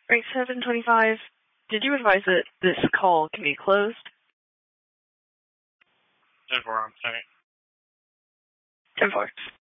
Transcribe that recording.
Right, 725. Did you advise that this call can be closed? 10-4, I'm saying. 10-4.